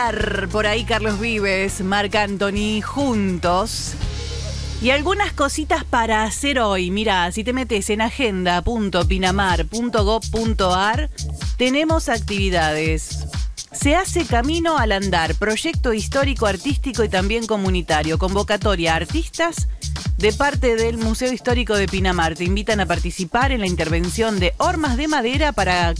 Por ahí Carlos Vives, Marc Anthony, juntos. Y algunas cositas para hacer hoy. Mira, si te metes en agenda.pinamar.gov.ar, tenemos actividades. Se hace Camino al Andar, proyecto histórico, artístico y también comunitario. Convocatoria a artistas de parte del Museo Histórico de Pinamar. Te invitan a participar en la intervención de hormas de madera para